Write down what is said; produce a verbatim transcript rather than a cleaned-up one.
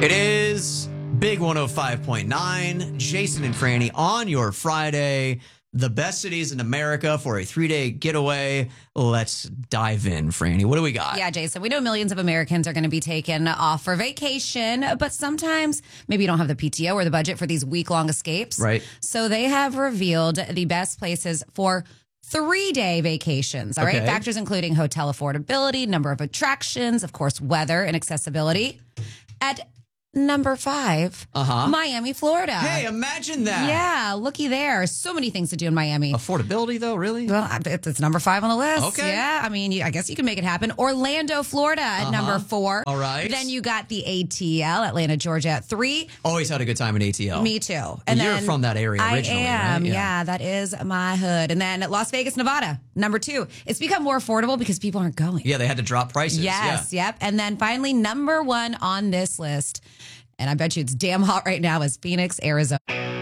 It is Big one oh five point nine. Jason and Franny on your Friday. The best cities in America for a three-day getaway. Let's dive in, Franny. What do we got? Yeah, Jason, we know millions of Americans are going to be taken off for vacation, but sometimes maybe you don't have the P T O or the budget for these week-long escapes. Right. So they have revealed the best places for three-day vacations. All right. Okay. Factors including hotel affordability, number of attractions, of course, weather and accessibility. At number five, Uh-huh. Miami, Florida. Hey, imagine that. Yeah, looky there. So many things to do in Miami. Affordability, though, really? Well, it's it's number five on the list. Okay. Yeah, I mean, you, I guess you can make it happen. Orlando, Florida at Uh-huh. number four. All right. Then you got the A T L, Atlanta, Georgia at three. Always had a good time in A T L. Me too. And And you're then from that area originally, I am. right? Yeah. Yeah. that is my hood. And then Las Vegas, Nevada, number two. It's become more affordable because people aren't going. Yeah, they had to drop prices. Yes, Yeah. yep. And then finally, number one on this list, and I bet you it's damn hot right now, is Phoenix, Arizona.